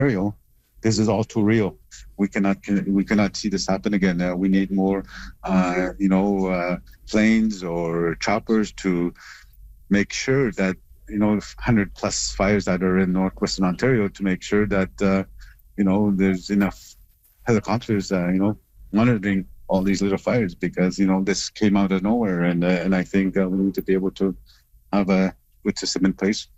Ontario, this is all too real. We cannot see this happen again. We need more, planes or choppers to make sure that 100 plus fires that are in northwestern Ontario, to make sure that there's enough helicopters monitoring all these little fires, because this came out of nowhere, and I think we need to be able to have a good system in place.